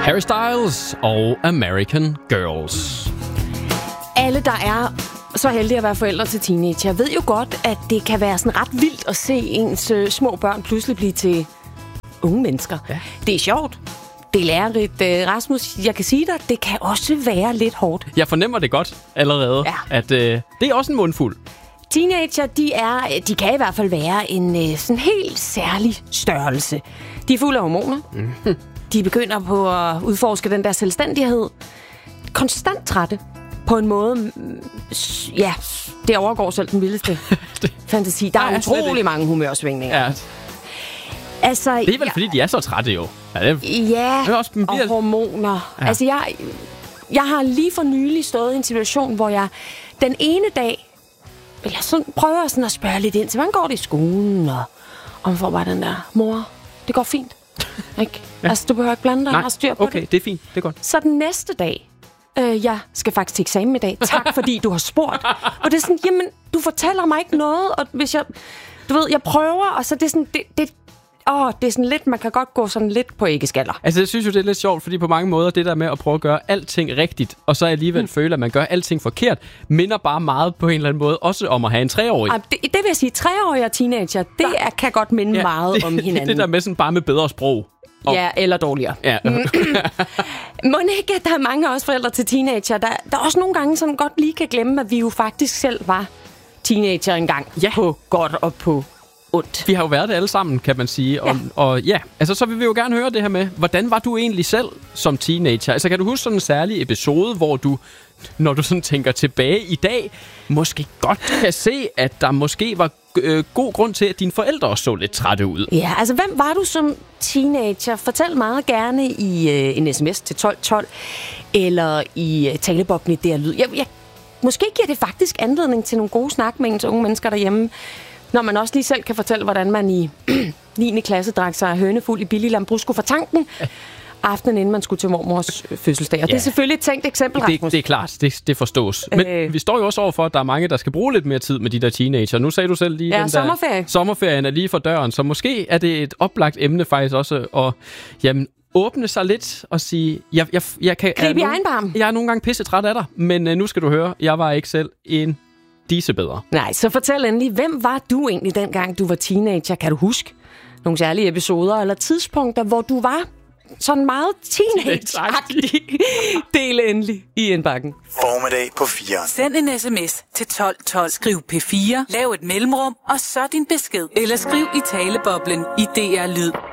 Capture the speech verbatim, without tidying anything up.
Harry Styles og American Girls. Alle, der er så heldige at være forældre til teenager, ved jo godt, at det kan være sådan ret vildt at se ens øh, små børn pludselig blive til unge mennesker. Ja. Det er sjovt. Det er lærerigt. Øh, Rasmus, jeg kan sige dig, det kan også være lidt hårdt. Jeg fornemmer det godt allerede, ja. at øh, det er også en mundfuld. Teenager, de, er, de kan i hvert fald være en øh, sådan helt særlig størrelse. De er fulde af hormoner. Mm. De begynder på at udforske den der selvstændighed. Konstant trætte. På en måde, ja, det overgår selv den vildeste fantasi. Der er utrolig mange humørsvingninger. Ja. Altså, det er vel, ja, fordi de er så trætte jo. Ja, det, ja det også, og hormoner. Ja. Altså, jeg, jeg har lige for nylig stået i en situation, hvor jeg den ene dag, jeg sådan, prøver sådan at spørge lidt ind til, hvordan går det i skolen? Og, og man får bare den der, mor, det går fint. Ikke? Ja. Altså, du behøver ikke blande dig, Nej, og har styr på okay, det. det. det er fint, det er godt. Så den næste dag, Øh, jeg skal faktisk til eksamen i dag. Tak, fordi du har spurgt. Og det er sådan, jamen, du fortæller mig ikke noget, og hvis jeg, du ved, jeg prøver, og så det er sådan, det, det, åh, det er sådan lidt, man kan godt gå sådan lidt på æggeskaller. Altså, jeg synes jo, det er lidt sjovt, fordi på mange måder, det der med at prøve at gøre alting rigtigt, og så alligevel mm. føle, at man gør alting forkert, minder bare meget på en eller anden måde, også om at have en treårig. Det, det vil jeg sige, treårige og teenager, det er, kan godt minde ja, meget det, om hinanden. Det der med sådan bare med bedre sprog. Og ja, eller dårligere. Ja. Må ikke, at der er mange af os forældre til teenager, der, der også nogle gange sådan godt lige kan glemme, at vi jo faktisk selv var teenager engang. Ja. På godt og på ondt. Vi har jo været det alle sammen, kan man sige. Og, ja. og ja, altså så vil vi jo gerne høre det her med, hvordan var du egentlig selv som teenager? Altså kan du huske sådan en særlig episode, hvor du, når du sådan tænker tilbage i dag, måske godt kan se, at der måske var øh, god grund til, at dine forældre også så lidt trætte ud? Ja, altså hvem var du som teenager? Fortæl meget gerne i øh, en sms til tolv tolv, eller i øh, talebobben i D R Lyd. Jeg, jeg, måske giver det faktisk anledning til nogle gode snak med ens unge mennesker derhjemme, når man også lige selv kan fortælle, hvordan man i niende klasse drak sig hønefuld i billig lambrusco fra tanken, aftenen inden man skulle til mormors fødselsdag. Og ja. Det er selvfølgelig et tænkt eksempel, Rasmus. Det, det er klart, det, det forstås. Men øh. vi står jo også overfor, at der er mange, der skal bruge lidt mere tid med de der teenager. Nu sagde du selv lige, ja, den sommerferie. der sommerferien er lige for døren, så måske er det et oplagt emne faktisk også at jamen, åbne sig lidt og sige, jeg, jeg, jeg kan... Grib i egen barm. Jeg er nogle gange pisse træt af dig, men uh, nu skal du høre, jeg var ikke selv en disse bedre. Nej, så fortæl endelig, hvem var du egentlig dengang, du var teenager? Kan du huske nogle særlige episoder eller tidspunkter, hvor du var sådan meget teenage-agtig? Del endelig i indbakken. Formiddag på fire. Send en sms til tolv tolv. Skriv P fire, lav et mellemrum, og så din besked. Eller skriv i taleboblen i D R Lyd.